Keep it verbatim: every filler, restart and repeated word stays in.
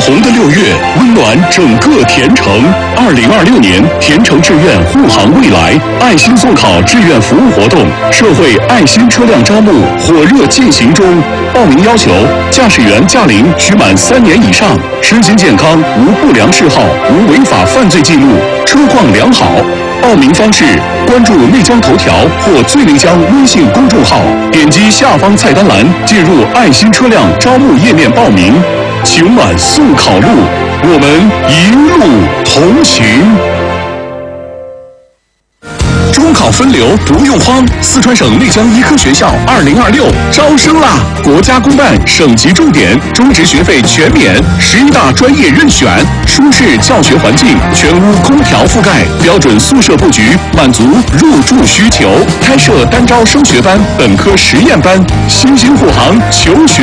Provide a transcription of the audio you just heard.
红的六月，温暖整个田城。二零二六年田城志愿护航未来爱心送考志愿服务活动，社会爱心车辆招募火热进行中。报名要求：驾驶员驾龄需满三年以上，身心健康，无不良嗜好，无违法犯罪记录，车况良好。报名方式：关注内江头条或最内江微信公众号，点击下方菜单栏，进入爱心车辆招募页面报名。晴晚速考路，我们一路同行。中考分流不用慌，四川省内江医科学校二零二六招生啦！国家公办，省级重点，中职学费全免，十一大专业任选，舒适教学环境，全屋空调覆盖，标准宿舍布局，满足入住需求。开设单招升学班、本科实验班，新兴护航求学。